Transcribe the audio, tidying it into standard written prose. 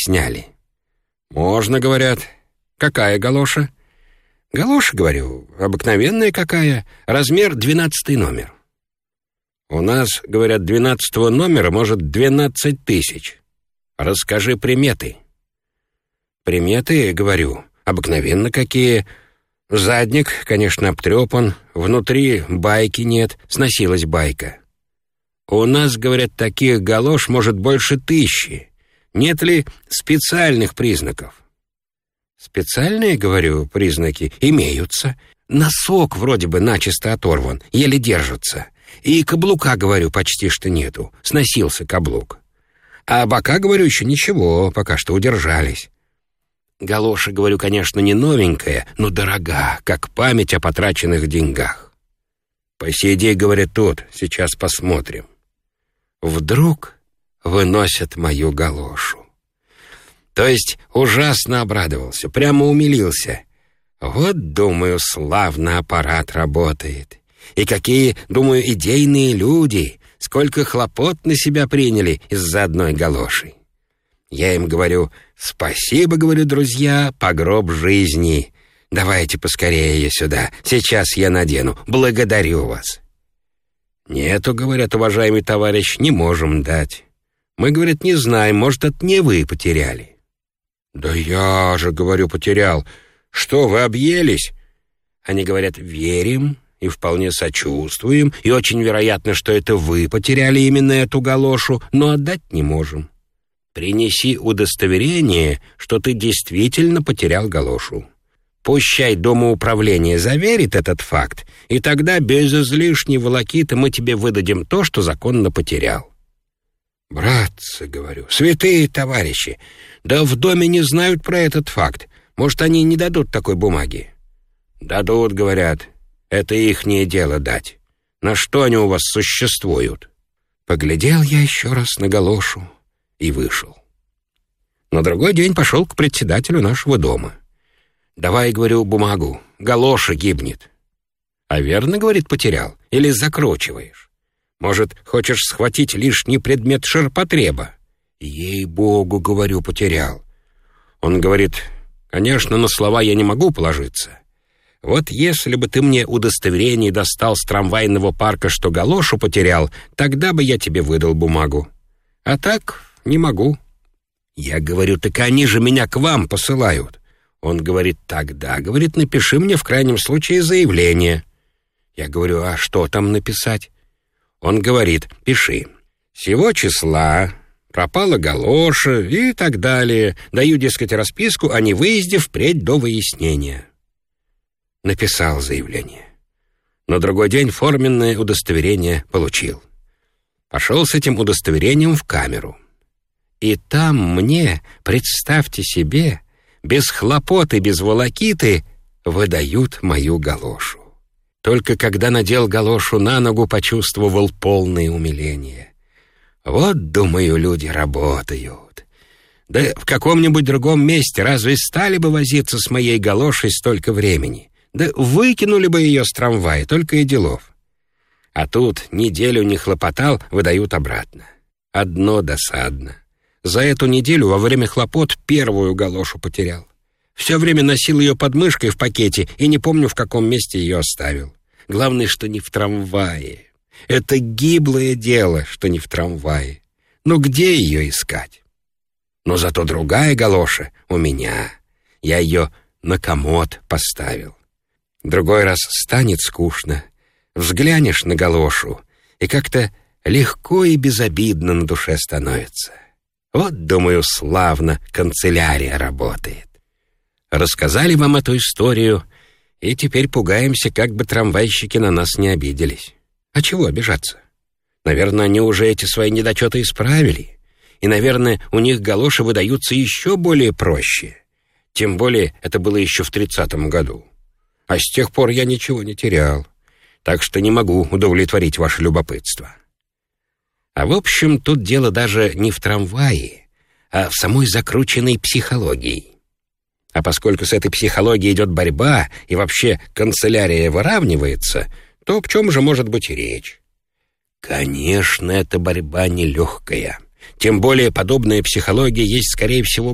сняли. «Можно, — говорят. Какая галоша?» «Галоша, — говорю, — обыкновенная какая, размер 12 номер». «У нас, — говорят, — 12 номера может 12 тысяч. Расскажи приметы». «Приметы, — говорю, — обыкновенно какие. Задник, конечно, обтрепан, внутри байки нет, сносилась байка. У нас, — говорят, — таких галош может больше 1000. Нет ли специальных признаков?» «Специальные, — говорю, — признаки имеются. Носок вроде бы начисто оторван, еле держится. И каблука, — говорю, — почти что нету, сносился каблук. А бока, — говорю, — еще ничего, пока что удержались. Галоша, — говорю, — конечно, не новенькая, но дорога, как память о потраченных деньгах. Посиди, — говорит, — тут, сейчас посмотрим». Вдруг выносят мою галошу. То есть ужасно обрадовался, прямо умилился. Вот, думаю, славно аппарат работает. И какие, думаю, идейные люди, сколько хлопот на себя приняли из-за одной галоши. Я им говорю: «Спасибо, — говорю, — друзья, по гроб жизни. Давайте поскорее ее сюда, сейчас я надену, благодарю вас». «Нету, — говорят, — уважаемый товарищ, не можем дать. Мы, — говорят, — не знаем, может, от вы потеряли». «Да я же, — говорю, — потерял. Что, вы объелись?» Они говорят: «Верим и вполне сочувствуем, и очень вероятно, что это вы потеряли именно эту галошу, но отдать не можем. Принеси удостоверение, что ты действительно потерял галошу. Пущай домоуправление заверит этот факт, и тогда без излишней волокиты мы тебе выдадим то, что законно потерял». «Братцы, — говорю, — святые товарищи, да в доме не знают про этот факт. Может, они не дадут такой бумаги?» «Дадут, — говорят, — это ихнее дело дать. На что они у вас существуют?» Поглядел я еще раз на галошу и вышел. На другой день пошел к председателю нашего дома. «Давай, — говорю, — бумагу, галоша гибнет». «А верно, — говорит, — потерял, или закручиваешь? Может, хочешь схватить лишний предмет ширпотреба?» «Ей-богу, — говорю, — потерял». Он говорит: «Конечно, на слова я не могу положиться. Вот если бы ты мне удостоверение достал с трамвайного парка, что галошу потерял, тогда бы я тебе выдал бумагу. А так не могу». Я говорю: «Так они же меня к вам посылают». Он говорит: «Тогда, — говорит, — напиши мне в крайнем случае заявление». Я говорю: «А что там написать?» Он говорит: «Пиши: сего числа пропала галоша» и так далее. Даю, дескать, расписку о невыезде впредь до выяснения. Написал заявление. На другой день форменное удостоверение получил. Пошел с этим удостоверением в камеру. И там мне, представьте себе, без хлопот и без волокиты выдают мою галошу. Только когда надел галошу на ногу, почувствовал полное умиление. Вот, думаю, люди работают. Да в каком-нибудь другом месте разве стали бы возиться с моей галошей столько времени? Да выкинули бы ее с трамвая, только и делов. А тут неделю не хлопотал, выдают обратно. Одно досадно. За эту неделю во время хлопот первую галошу потерял. Все время носил ее под мышкой в пакете и не помню, в каком месте ее оставил. Главное, что не в трамвае. Это гиблое дело, что не в трамвае. Но где ее искать? Но зато другая галоша у меня. Я ее на комод поставил. Другой раз станет скучно. Взглянешь на галошу, и как-то легко и безобидно на душе становится. Вот, думаю, славно канцелярия работает. Рассказали вам эту историю, и теперь пугаемся, как бы трамвайщики на нас не обиделись. А чего обижаться? Наверное, они уже эти свои недочеты исправили. И, наверное, у них галоши выдаются еще более проще. Тем более, это было еще в 30-м году. А с тех пор я ничего не терял. Так что не могу удовлетворить ваше любопытство. А в общем, тут дело даже не в трамвае, а в самой закрученной психологии. А поскольку с этой психологией идет борьба и вообще канцелярия выравнивается, то в чем же может быть речь? Конечно, эта борьба нелегкая. Тем более подобная психология есть, скорее всего,